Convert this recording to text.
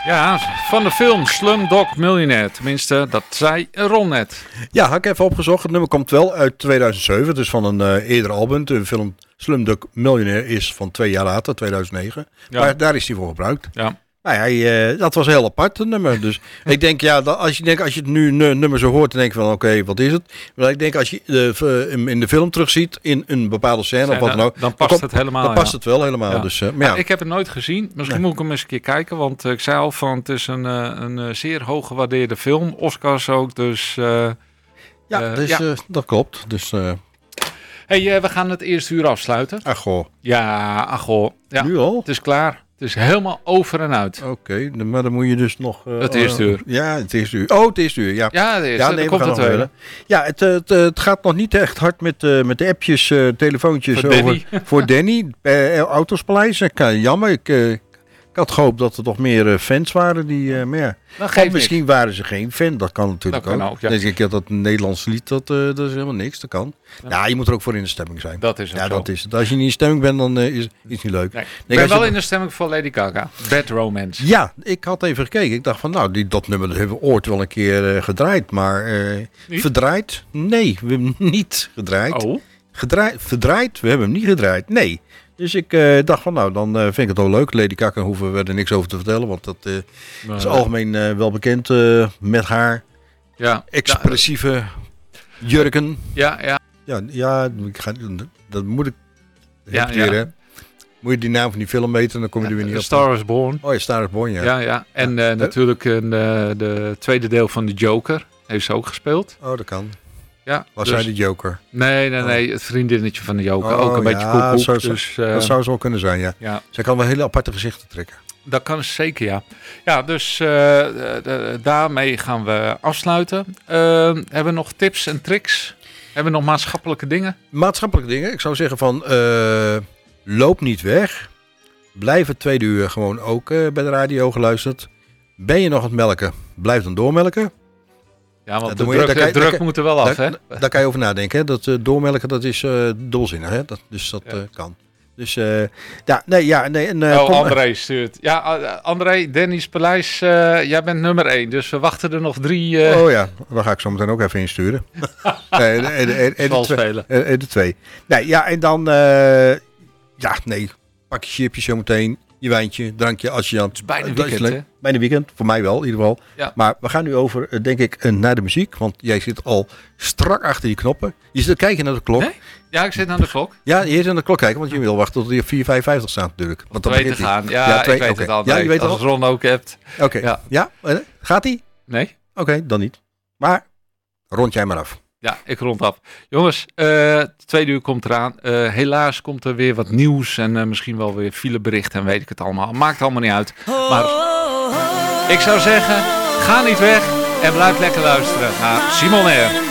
Ja, van de film Slumdog Millionaire. Tenminste, dat zei Ron net. Ja, had ik even opgezocht. Het nummer komt wel uit 2007. Dus van een eerder album. De film Slumdog Millionaire is van 2 jaar later, 2009. Ja. Maar daar is hij voor gebruikt. Ja. Nou, dat was heel apart, een nummer. Dus ik denk, ja, als je het nu nummer zo hoort, dan denk je van, oké, wat is het? Maar ik denk, als je in de film terugziet, in een bepaalde scène of wat dan ook, dan past het helemaal. Dan past het wel helemaal. Ja. Dus, maar ja. Ik heb het nooit gezien. Misschien moet ik hem eens een keer kijken, want ik zei al van, het is een zeer hoog gewaardeerde film. Oscars ook, dus... dat klopt. Dus... Hey, we gaan het eerste uur afsluiten. Ach goh. Ja, Ja. Nu al? Het is klaar. Het is helemaal over en uit. Oké, maar dan moet je dus nog... het eerste uur. Ja, het eerste uur. Oh, het eerste uur, ja. Ja, het eerste. Nee, komt het tweede. Ja, het gaat nog niet echt hard met de appjes, telefoontjes voor Danny. Autospaleis. Jammer, ik had gehoopt dat er nog meer fans waren. Misschien waren ze geen fan. Dat kan natuurlijk dat ook. Kan ook ja. Dus ik heb dat Nederlands lied, dat is helemaal niks. Dat kan. Ja, je moet er ook voor in de stemming zijn. Dat is het. Ja, dat is het. Als je niet in stemming bent, dan is het niet leuk. Nee. Ik ben wel in de stemming voor Lady Gaga. Bad Romance. Ja, ik had even gekeken. Ik dacht van, dat nummer hebben we ooit wel een keer gedraaid. Maar verdraaid? Nee, we hebben hem niet gedraaid. Oh? Verdraaid? We hebben hem niet gedraaid. Nee. Dus ik dacht van, dan vind ik het wel leuk. Lady Gaga hoeven we er niks over te vertellen. Want dat is algemeen wel bekend met haar expressieve jurken. Ja. Dat moet ik keer, moet je die naam van die film weten, dan kom je er weer niet op. Star is Born. Oh ja, Star is Born, ja. Ja. En natuurlijk de tweede deel van de Joker heeft ze ook gespeeld. Oh, dat kan. Ja, was zij de Joker? Nee, het vriendinnetje van de Joker. ook een beetje koekoek. Dat zou zo kunnen zijn, ja. Zij kan wel hele aparte gezichten trekken. Dat kan zeker, ja. Ja, dus daarmee gaan we afsluiten. Hebben we nog tips en tricks? Hebben we nog maatschappelijke dingen? Maatschappelijke dingen? Ik zou zeggen van... loop niet weg. Blijf het tweede uur gewoon ook bij de radio geluisterd. Ben je nog aan het melken? Blijf dan doormelken. Ja, want de druk moet er wel af, hè? Daar kan je over nadenken. Hè? Dat doormelken, dat is dubbelzinnig, hè? Dat kan. Dus, André stuurt. Ja, André, Dennis Paleis, jij bent nummer 1. Dus we wachten er nog 3. Oh ja, daar ga ik zo meteen ook even insturen. De 2. Nee, ja, en dan... pak je chipje zo meteen. Je wijntje, drankje, als je dan... Het is bijna weekend, hè? Bijna weekend, voor mij wel, in ieder geval. Ja. Maar we gaan nu over, denk ik, naar de muziek. Want jij zit al strak achter die knoppen. Je zit te kijken naar de klok. Nee? Ja, ik zit naar de klok. Ja, je zit naar de klok kijken, want je wil wachten tot je 4:55 staat natuurlijk. Want dan weet te gaan. Ja, ik weet het al. Ja, je weet als Ron ook hebt. Oké. Ja? Gaat die? Nee. Oké, dan niet. Maar rond jij maar af. Ja, ik rond af. Jongens, 2 uur komt eraan. Helaas komt er weer wat nieuws en misschien wel weer fileberichten en weet ik het allemaal. Maakt allemaal niet uit. Maar ik zou zeggen, ga niet weg en blijf lekker luisteren naar Simon R.